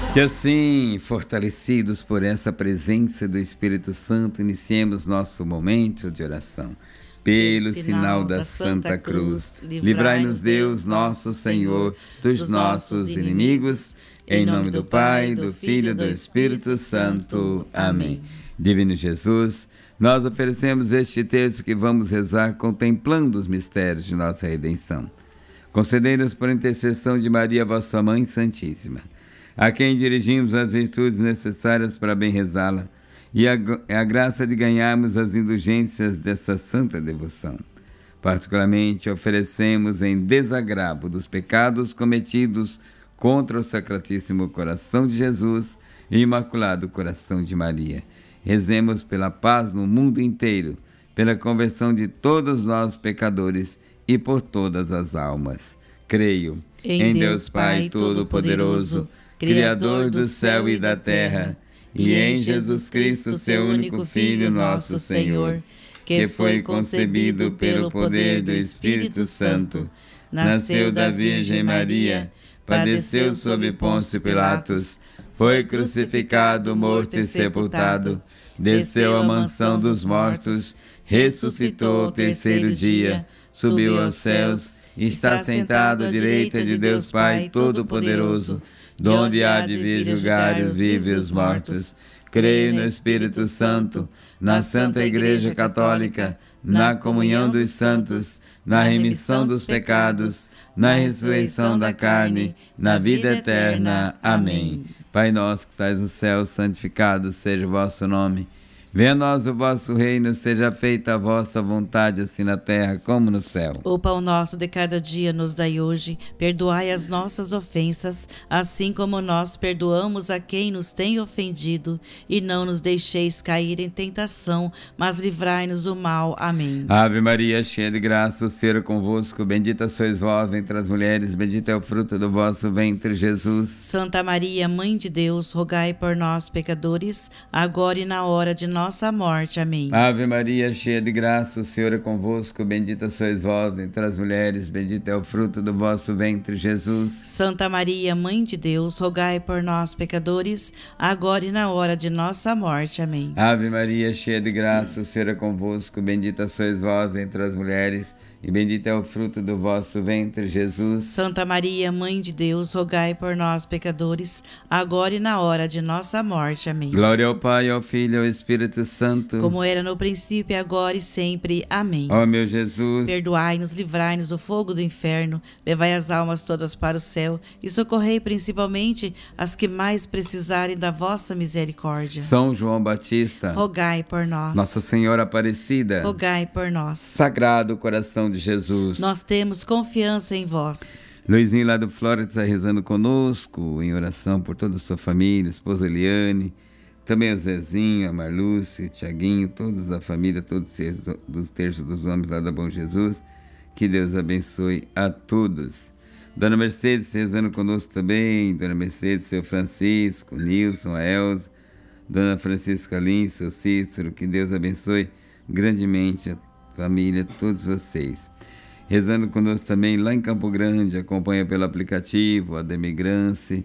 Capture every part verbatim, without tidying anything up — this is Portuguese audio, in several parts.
Que assim, fortalecidos por essa presença do Espírito Santo, iniciemos nosso momento de oração. Pelo sinal da Santa Cruz, livrai-nos Deus, nosso Senhor, dos nossos inimigos, em nome do Pai, do Filho e do Espírito Santo. Amém. Divino Jesus, nós oferecemos este terço que vamos rezar contemplando os mistérios de nossa redenção. Concedei-nos por intercessão de Maria, vossa Mãe Santíssima, a quem dirigimos as virtudes necessárias para bem rezá-la, e a, a graça de ganharmos as indulgências dessa santa devoção. Particularmente oferecemos em desagravo dos pecados cometidos contra o Sacratíssimo Coração de Jesus e Imaculado Coração de Maria. Rezemos pela paz no mundo inteiro, pela conversão de todos nós pecadores e por todas as almas. Creio em, em Deus Pai Todo-Poderoso, Criador do céu e da terra, e em Jesus Cristo, seu único Filho, nosso Senhor, que foi concebido pelo poder do Espírito Santo, nasceu da Virgem Maria, padeceu sob Pôncio Pilatos, foi crucificado, morto e sepultado, desceu à mansão dos mortos, ressuscitou ao terceiro dia, subiu aos céus, está sentado à direita de Deus Pai Todo-Poderoso, donde há de vir julgar os vivos e os mortos. Creio no Espírito Santo, na Santa Igreja Católica, na comunhão dos santos, na remissão dos pecados, na ressurreição da carne, na vida eterna. Amém. Pai nosso que estais no céu, santificado seja o vosso nome. Venha a nós o vosso reino, seja feita a vossa vontade, assim na terra como no céu. O pão nosso de cada dia nos dai hoje, perdoai as nossas ofensas, assim como nós perdoamos a quem nos tem ofendido, e não nos deixeis cair em tentação, mas livrai-nos do mal. Amém. Ave Maria, cheia de graça, o Senhor é convosco, bendita sois vós entre as mulheres, bendito é o fruto do vosso ventre, Jesus. Santa Maria, Mãe de Deus, rogai por nós, pecadores, agora e na hora de nossa morte. Amém. Ave Maria, cheia de graça, o Senhor é convosco, bendita sois vós entre as mulheres, bendito é o fruto do vosso ventre, Jesus. Santa Maria, Mãe de Deus, rogai por nós, pecadores, agora e na hora de nossa morte. Amém. Ave Maria, cheia de graça, o Senhor é convosco, bendita sois vós entre as mulheres, e bendito é o fruto do vosso ventre, Jesus. Santa Maria, Mãe de Deus, rogai por nós, pecadores, agora e na hora de nossa morte. Amém. Glória ao Pai, ao Filho e ao Espírito Santo, como era no princípio, agora e sempre. Amém. Ó meu Jesus, perdoai-nos, livrai-nos do fogo do inferno, levai as almas todas para o céu e socorrei principalmente as que mais precisarem da vossa misericórdia. São João Batista, rogai por nós. Nossa Senhora Aparecida, rogai por nós. Sagrado Coração de Jesus, nós temos confiança em vós. Luizinho lá do Flórida está rezando conosco, em oração por toda a sua família, esposa Eliane, também o Zezinho, a Marlúcia, o Tiaguinho, todos da família, todos dos terços dos homens lá da Bom Jesus. Que Deus abençoe a todos. Dona Mercedes rezando conosco também, Dona Mercedes, seu Francisco, Nilson, a Elza, Dona Francisca Lins, seu Cícero, que Deus abençoe grandemente a família, todos vocês. Rezando conosco também lá em Campo Grande, acompanha pelo aplicativo, a Demigrance,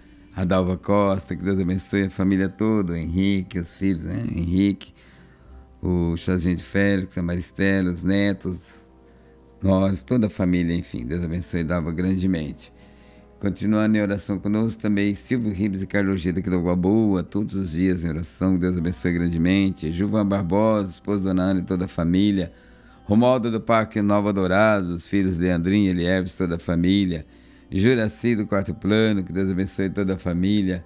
a Dalva Costa, que Deus abençoe a família toda, o Henrique, os filhos, né? Henrique, o Chazinho de Félix, a Maristela, os netos, nós, toda a família, enfim, Deus abençoe e Dalva grandemente. Continuando em oração conosco também, Silvio Ribes e Carlos Gida, aqui da Água Boa, todos os dias em oração, Deus abençoe grandemente. Gilvan Barbosa, esposa da Dona Ana e toda a família. Romualdo do Parque Nova Dourado, os filhos Leandrinho, Elieves, toda a família. Juraci do Quarto Plano, que Deus abençoe toda a família.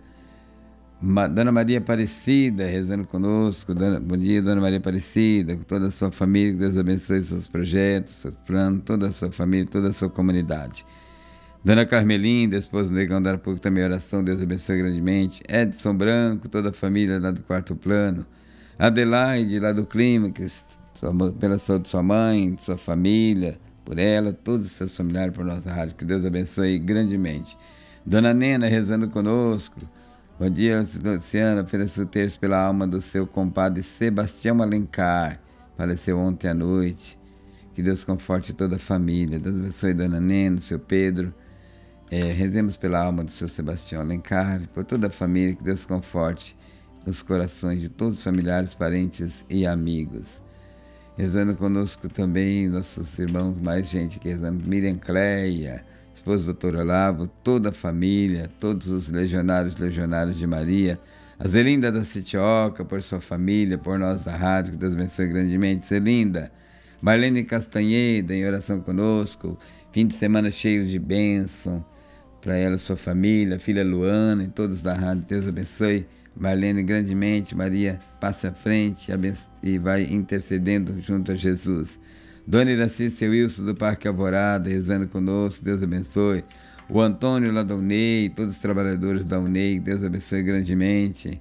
Ma- Dona Maria Aparecida, rezando conosco. Dona, bom dia, Dona Maria Aparecida, com toda a sua família, que Deus abençoe seus projetos, seus planos, toda a sua família, toda a sua comunidade. Dona Carmelinda, esposa do Negão da Arapuca, também oração, Deus abençoe grandemente. Edson Branco, toda a família lá do Quarto Plano. Adelaide, lá do Clímax, pela saúde de sua mãe, de sua família, por ela, todos os seus familiares, por nossa rádio, que Deus abençoe grandemente. Dona Nena rezando conosco, bom dia, Luciana, ofereço o terço pela alma do seu compadre Sebastião Alencar, faleceu ontem à noite, que Deus conforte toda a família, Deus abençoe Dona Nena, seu Pedro, É, rezemos pela alma do seu Sebastião Alencar, por toda a família, que Deus conforte os corações de todos os familiares, parentes e amigos. Rezando conosco também nossos irmãos, mais gente aqui rezando, Miriam Cleia, esposa do doutor Olavo, toda a família, todos os legionários e legionárias de Maria, a Zelinda da Citioca, por sua família, por nós da rádio, que Deus abençoe grandemente. Zelinda, Marlene Castanheda, em oração conosco, fim de semana cheio de bênção para ela e sua família, filha Luana e todos da rádio, Deus abençoe. Marlene grandemente, Maria passe à frente e vai intercedendo junto a Jesus. Dona Iraci, seu Wilson do Parque Alvorada, rezando conosco, Deus abençoe. O Antônio lá da U N E I, todos os trabalhadores da U N E I, Deus abençoe grandemente.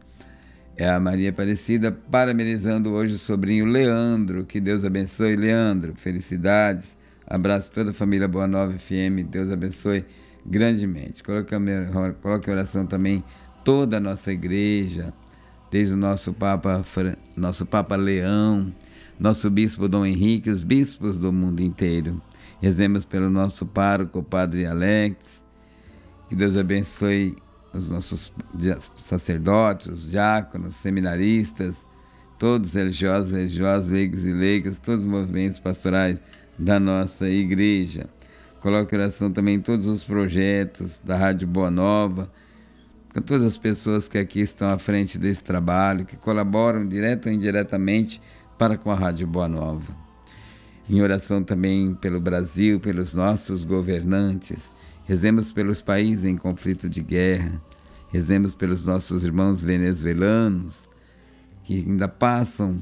É a Maria Aparecida parabenizando hoje o sobrinho Leandro, que Deus abençoe, Leandro, felicidades. Abraço toda a família Boa Nova F M, Deus abençoe grandemente. Coloque, coloque em oração também toda a nossa igreja, desde o nosso Papa, nosso Papa Leão, nosso Bispo Dom Henrique, os bispos do mundo inteiro. Rezemos pelo nosso pároco, o Padre Alex, que Deus abençoe os nossos sacerdotes, os diáconos, seminaristas, todos religiosos, religiosos, leigos e leigas, todos os movimentos pastorais da nossa igreja. Coloque em oração também todos os projetos da Rádio Boa Nova, com todas as pessoas que aqui estão à frente desse trabalho, que colaboram direto ou indiretamente para com a Rádio Boa Nova. Em oração também pelo Brasil, pelos nossos governantes. Rezemos pelos países em conflito de guerra. Rezemos pelos nossos irmãos venezuelanos, que ainda passam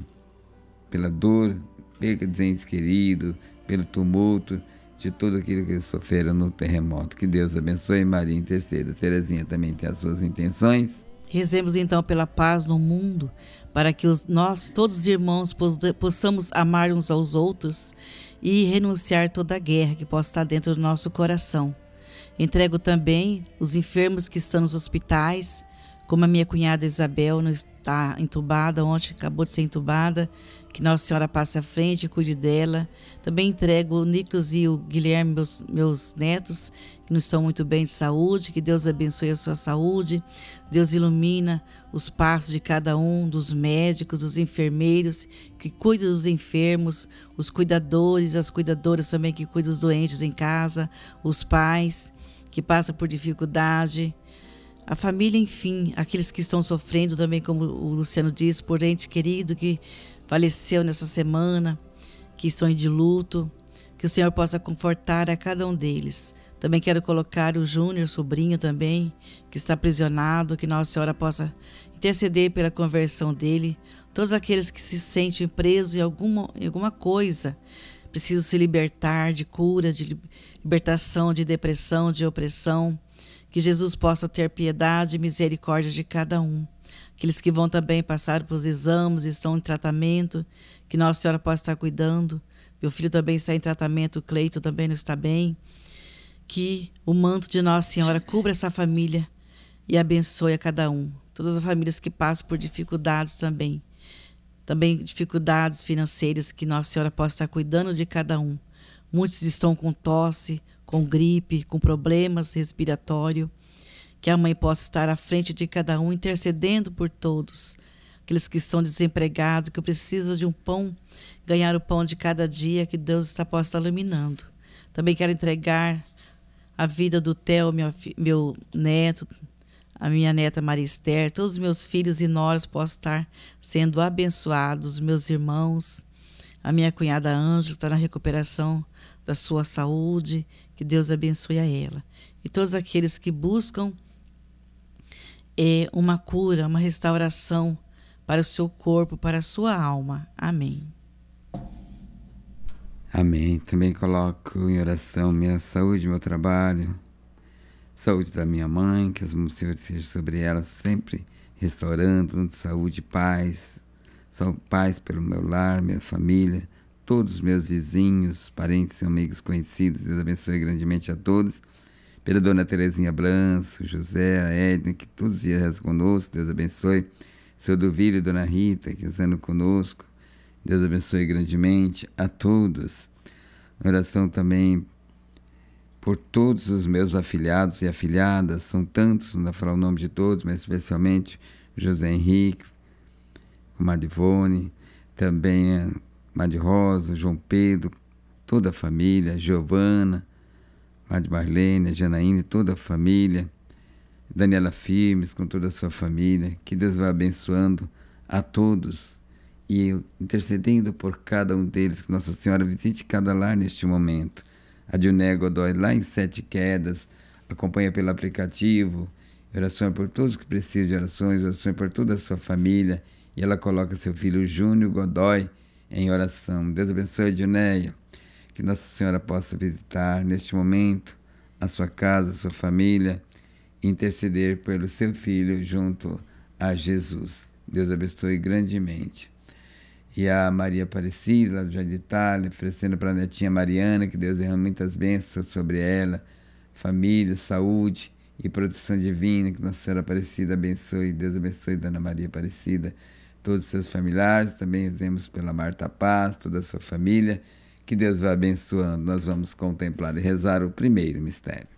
pela dor, perda de entes queridos, pelo tumulto de tudo aquilo que eles sofreram no terremoto. Que Deus abençoe. Maria interceda. Terezinha também tem as suas intenções. Rezemos então pela paz no mundo, para que os, nós, todos os irmãos, possamos amar uns aos outros e renunciar toda a guerra que possa estar dentro do nosso coração. Entrego também os enfermos que estão nos hospitais, como a minha cunhada Isabel não está entubada, ontem acabou de ser entubada, que Nossa Senhora passe à frente e cuide dela. Também entrego o Nicolas e o Guilherme, meus, meus netos, que não estão muito bem de saúde, que Deus abençoe a sua saúde, Deus ilumina os passos de cada um, dos médicos, dos enfermeiros, que cuidam dos enfermos, os cuidadores, as cuidadoras também que cuidam dos doentes em casa, os pais que passam por dificuldade, a família, enfim, aqueles que estão sofrendo também, como o Luciano disse, por ente querido que faleceu nessa semana, que estão de luto, que o Senhor possa confortar a cada um deles. Também quero colocar o Júnior, sobrinho também, que está aprisionado, que Nossa Senhora possa interceder pela conversão dele. Todos aqueles que se sentem presos em alguma, em alguma coisa, precisam se libertar de cura, de libertação, de depressão, de opressão. Que Jesus possa ter piedade e misericórdia de cada um. Aqueles que vão também passar por os exames, estão em tratamento, que Nossa Senhora possa estar cuidando. Meu filho também está em tratamento, o Cleito também não está bem. Que o manto de Nossa Senhora cubra essa família e abençoe a cada um. Todas as famílias que passam por dificuldades também. Também dificuldades financeiras, que Nossa Senhora possa estar cuidando de cada um. Muitos estão com tosse, com gripe, com problemas respiratórios. Que a mãe possa estar à frente de cada um, intercedendo por todos. Aqueles que estão desempregados, que precisam de um pão, ganhar o pão de cada dia, que Deus está, possa estar iluminando. Também quero entregar a vida do Theo, meu, meu neto, a minha neta Maria Esther, todos os meus filhos e noras possam estar sendo abençoados, os meus irmãos, a minha cunhada Ângela, que está na recuperação da sua saúde, que Deus abençoe a ela. E todos aqueles que buscam é, uma cura, uma restauração para o seu corpo, para a sua alma. Amém. Amém. Também coloco em oração minha saúde, meu trabalho, saúde da minha mãe, que o Senhor seja sobre ela sempre, restaurando, dando saúde, paz, paz pelo meu lar, minha família, todos os meus vizinhos, parentes, amigos, conhecidos. Deus abençoe grandemente a todos. Pela Dona Terezinha Blanco, José, a Edna, que todos os dias rezam conosco. Deus abençoe. Seu Duvílio e Dona Rita, que rezando conosco. Deus abençoe grandemente a todos. Oração também por todos os meus afilhados e afilhadas, são tantos, não dá para falar o nome de todos, mas especialmente José Henrique, Madivone, também a Madi Rosa, João Pedro, toda a família, Giovana, Madi Marlene, Janaíne, toda a família, Daniela Firmes, com toda a sua família, que Deus vá abençoando a todos e intercedendo por cada um deles, que Nossa Senhora visite cada lar neste momento. A Dioné Godoy, lá em Sete Quedas, acompanha pelo aplicativo, oração por todos que precisam de orações, oração por toda a sua família, e ela coloca seu filho Júnior Godoy em oração. Deus abençoe, Dionéia, que Nossa Senhora possa visitar neste momento a sua casa, a sua família, e interceder pelo seu filho junto a Jesus. Deus abençoe grandemente. E a Maria Aparecida, do Jardim de Itália, oferecendo para a netinha Mariana, que Deus derrame muitas bênçãos sobre ela, família, saúde e proteção divina, que Nossa Senhora Aparecida abençoe. Deus abençoe Dona Maria Aparecida, todos os seus familiares, também rezemos pela Marta Paz, toda a sua família, que Deus vá abençoando. Nós vamos contemplar e rezar o primeiro mistério.